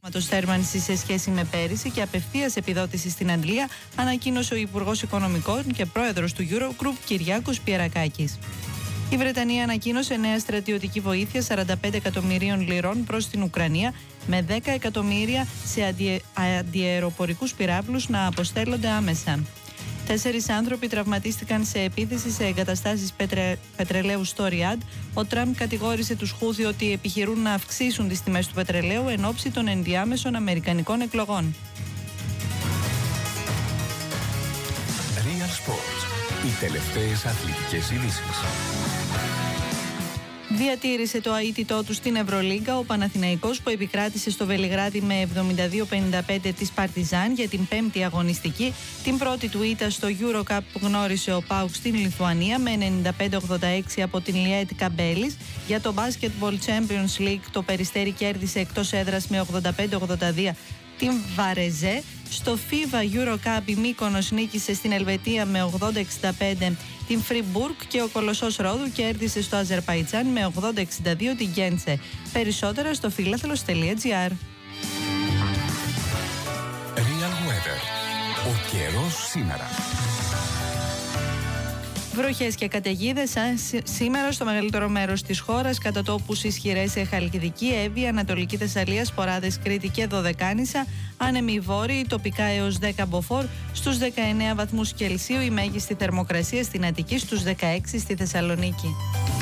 θέρμανση σε σχέση με πέρυσι και απευθείας επιδότηση στην Αγγλία, ανακοίνωσε ο Υπουργός Οικονομικών και Πρόεδρος του Eurogroup Κυριάκος Πιερακάκης. Η Βρετανία ανακοίνωσε νέα στρατιωτική βοήθεια 45 εκατομμυρίων λιρών προς την Ουκρανία, με 10 εκατομμύρια σε αντιαεροπορικούς πυράβλους να αποστέλλονται άμεσα. 4 άνθρωποι τραυματίστηκαν σε επίθεση σε εγκαταστάσεις πετρελαίου στο Ριάντ. Ο Τραμπ κατηγόρησε τους Χούθι ότι επιχειρούν να αυξήσουν τις τιμές του πετρελαίου εν ώψη των ενδιάμεσων αμερικανικών εκλογών. Real Sports. Οι τελευταίες αθλητικές ειδήσεις. Διατήρησε το αίτητό του στην Ευρωλίγκα ο Παναθηναϊκός, που επικράτησε στο Βελιγράδι με 72-55 της Παρτιζάν για την 5η αγωνιστική, την πρώτη του ήττα στο EuroCup που γνώρισε ο ΠΑΟΚ στην Λιθουανία με 95-86 από την Liet Καμπέλης. Για το Basketball Champions League το Περιστέρι κέρδισε εκτός έδρας με 85-82 την Βαρεζέ. Στο FIBA EuroCup η Μύκονος νίκησε στην Ελβετία με 80-65 την Φριμπουργκ και ο Κολοσσός Ρόδου κέρδισε στο Αζερπαϊτζάν με 80-62 την Γκέντσε. Περισσότερα στο philathlon.gr. Real Weather. Ο καιρός σήμερα. Βροχές και καταιγίδες σήμερα στο μεγαλύτερο μέρος της χώρας, κατά τόπους ισχυρές σε Χαλκιδική, Εύβοια, Ανατολική Θεσσαλία, Σποράδες, Κρήτη και Δωδεκάνησα, άνεμοι βόρειοι, τοπικά έως 10 μποφόρ, στους 19 βαθμούς Κελσίου η μέγιστη θερμοκρασία στην Αττική, στους 16 στη Θεσσαλονίκη.